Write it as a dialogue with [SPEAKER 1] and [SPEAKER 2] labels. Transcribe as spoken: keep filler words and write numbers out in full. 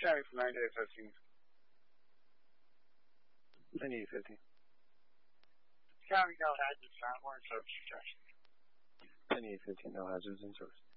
[SPEAKER 1] County for ninety-eight fifteen.
[SPEAKER 2] ninety-eight fifteen.
[SPEAKER 1] County, no hazards, not warrant service suggestion.
[SPEAKER 2] ninety-eight fifteen, no hazards in service.